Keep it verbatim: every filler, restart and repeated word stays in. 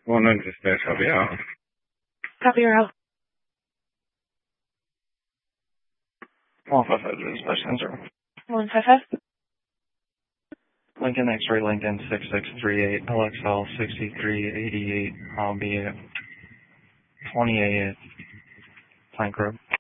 one hundred dispatch, I'll be out. Copy your out. one five five, dispatch center. one five five. Lincoln X-ray, Lincoln six six three eight, L X L sixty-three eighty-eight. I'll be at twenty-eight Plank Road.